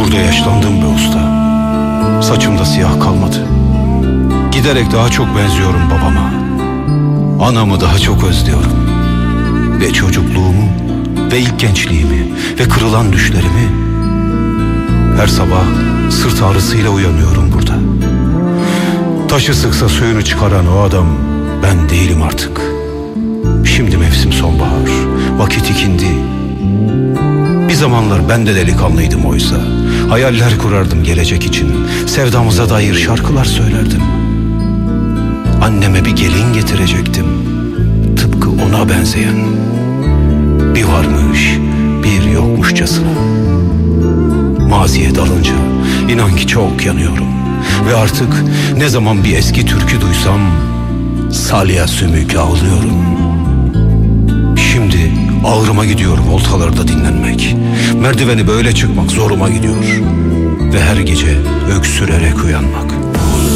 Burada yaşlandım be usta. Saçımda siyah kalmadı. Giderek daha çok benziyorum babama. Anamı daha çok özlüyorum. Ve çocukluğumu, ve ilk gençliğimi, ve kırılan düşlerimi. Her sabah sırt ağrısıyla uyanıyorum burada. Taşı sıksa suyunu çıkaran o adam ben değilim artık. Şimdi mevsim sonbahar, vakit ikindi. Bir zamanlar ben de delikanlıydım oysa. Hayaller kurardım gelecek için. Sevdamıza dair şarkılar söylerdim. Anneme bir gelin getirecektim. Tıpkı ona benzeyen. Bir varmış, bir yokmuşçasına. Maziye dalınca inan ki çok yanıyorum. Ve artık ne zaman bir eski türkü duysam salya sümük ağlıyorum. Şimdi ağrıma gidiyor voltalarda dinlenmek. Merdiveni böyle çıkmak zoruma gidiyor. Ve her gece öksürerek uyanmak.